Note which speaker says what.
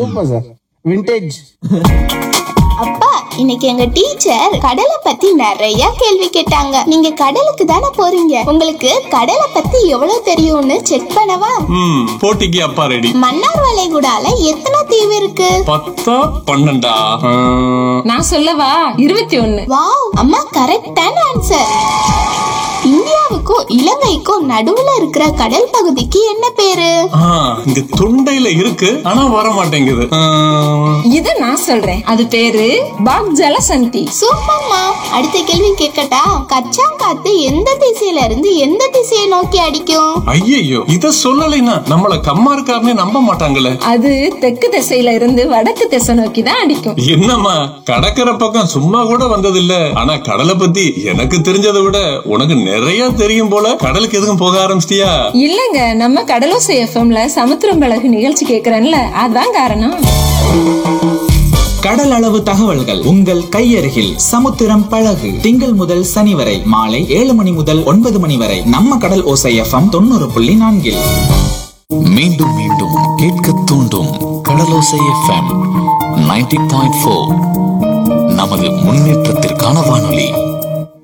Speaker 1: Super sir, vintage.
Speaker 2: அப்பா, இன்னைக்கு எங்க டீச்சர் கடலை பத்தி நிறைய கேள்வி கேட்டாங்க. நீங்க கடலுக்கு தானே போறீங்க, உங்களுக்கு கடலை பத்தி எவ்வளவு தெரியும்னு செக் பண்ணவா?
Speaker 3: போட்டிக்கு அப்பா ரெடி.
Speaker 2: மன்னார் வளைகுடால எத்தனை தீவு இருக்கு?
Speaker 3: 10 12.
Speaker 4: நான் சொல்லவா? 21.
Speaker 2: வாவ், அம்மா கரெக்டான ஆன்சர். இந்தியாவுக்கும் இலங்கைக்கும் நடுவுல இருக்கிற கடல் பகுதிக்கு என்ன பேரு?
Speaker 3: இங்க தொண்டையில இருக்கு, ஆனா வர மாட்டேங்குது.
Speaker 4: இது நான் சொல்றேன், அது பேரு பாக் ஜலசந்தி.
Speaker 2: சூப்பர்மா. அடுத்த கேள்வி கேட்கட்டா? கச்சாங்காத்து எந்த திசையில இருந்து எந்த திசையை நோக்கி அடிக்கும்?
Speaker 3: ஐயோ, இத சொல்லலைன்னா நம்மள கம்மா இருக்காருன்னு நம்ப மாட்டாங்களே.
Speaker 4: அது தெற்கு திசையில இருந்து வடக்கு திசை நோக்கி தான் அடிக்கும்.
Speaker 3: என்னம்மா, கடற்கரை பக்கம் சும்மா கூட வந்ததில்ல, ஆனா கடலை பத்தி எனக்கு தெரிஞ்சதை விட உனக்கு நிறைய தெரியும் போல. கடலுக்கு எதுக்கும் போக ஆரம்பிச்சிட்டியா?
Speaker 4: இல்லங்க, நம்ம கடலோசை எஃப்எம்ல சமுத்திரம் பழகு நிகழ்ச்சி கேக்குறேன்ல, அதான் காரணம்.
Speaker 5: கடல் அளவு தகவல்கள் உங்கள் கையருகில். சமுத்திரம் பழகு திங்கள் முதல் சனி வரை மாலை 7 மணி முதல் 9 மணி வரை நம்ம கடல் ஓசை எஃப்எம் 90.4.
Speaker 6: மீண்டும் மீண்டும் கேட்க தூண்டும் கடலோசை எஃப்எம் 90.4. நமது முன்னேற்றத்திற்கான வானொலி.